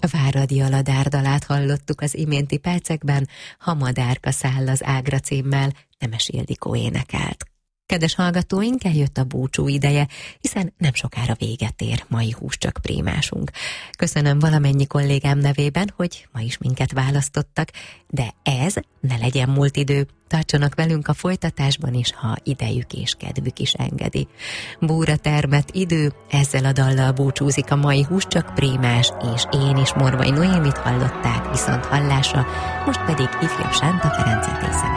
Váradi Aladár dalát hallottuk az iménti percekben, Ha madárka száll az ágra címmel, Nemes Ildikó énekelt. Kedves hallgatóink, eljött a búcsú ideje, hiszen nem sokára véget ér mai húscsök prímásunk. Köszönöm valamennyi kollégám nevében, hogy ma is minket választottak, de ez ne legyen múlt idő. Tartsanak velünk a folytatásban is, ha idejük és kedvük is engedi. Búra termett idő, ezzel a dallal búcsúzik a mai húscsök prímás, és én is Morvai Noémit hallották, viszont hallásra, most pedig ifjabb Sánta Ferencet